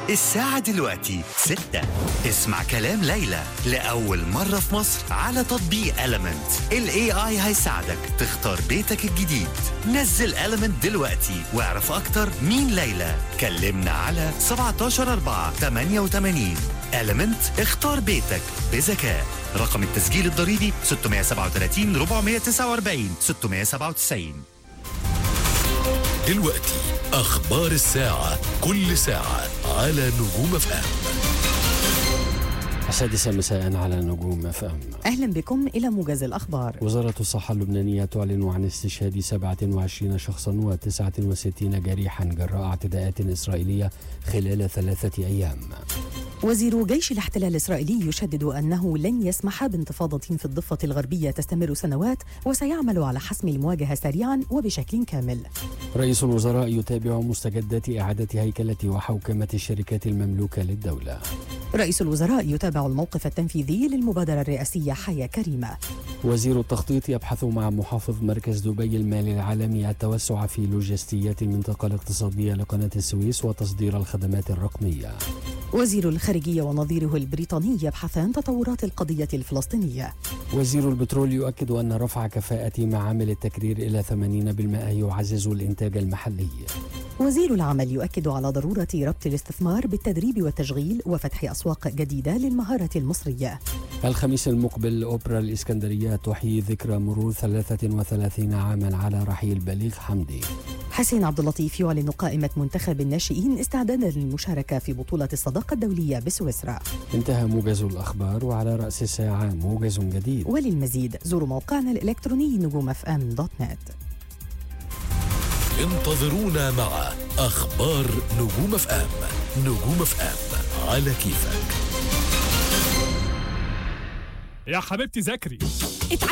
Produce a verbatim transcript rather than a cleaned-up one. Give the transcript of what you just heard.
الساعة دلوقتي ستة. اسمع كلام ليلى لأول مرة في مصر على تطبيق Element. ال إيه آي هيساعدك تختار بيتك الجديد. نزل Element دلوقتي واعرف أكتر مين ليلى. كلمنا على سبعتاشر أربعة ثمانية وثمانين. Element، اختار بيتك بذكاء. رقم التسجيل الضريبي ستة سبعة ثلاثة أربعة تسعة أربعة ستة سبعة تسعين. دلوقتي أخبار الساعة، كل ساعة على نجوم اف ام. السادسة مساء على نجوم اف ام. أهلا بكم إلى موجز الأخبار. وزارة الصحة اللبنانية تعلن عن استشهاد سبعة وعشرين شخصا وتسعة وستين جريحا جراء اعتداءات إسرائيلية خلال ثلاثة أيام. وزير جيش الاحتلال الإسرائيلي يشدد أنه لن يسمح بانتفاضة في الضفة الغربية تستمر سنوات، وسيعمل على حسم المواجهة سريعا وبشكل كامل. رئيس الوزراء يتابع مستجدات إعادة هيكلة وحوكمة الشركات المملوكة للدولة. رئيس الوزراء يتابع الموقف التنفيذي للمبادرة الرئاسية حياة كريمة. وزير التخطيط يبحث مع محافظ مركز دبي المالي العالمي التوسع في لوجستيات المنطقة الاقتصادية لقناة السويس وتصدير الخدمات الرقمية. وزير الخارجية ونظيره البريطاني يبحثان تطورات القضية الفلسطينية. وزير البترول يؤكد أن رفع كفاءة معامل التكرير إلى ثمانين بالمئة يعزز الإنتاج المحلي. وزير العمل يؤكد على ضرورة ربط الاستثمار بالتدريب والتشغيل وفتح أسواق جديدة للمهارة المصرية. الخميس المقبل أوبرا الإسكندرية تحيي ذكرى مرور ثلاثة وثلاثين عاما على رحيل بليغ حمدي. حسين عبد اللطيف يعلن قائمة منتخب الناشئين استعدادا للمشاركة في بطولة الصداقة الدولية بسويسرا. انتهى موجز الأخبار، وعلى رأس الساعة موجز جديد. وللمزيد زوروا موقعنا الإلكتروني نجوم اف ام دوت نت. انتظرونا مع أخبار نجوم اف ام. نجوم اف ام على كيفك. يا حبيبتي ذاكري.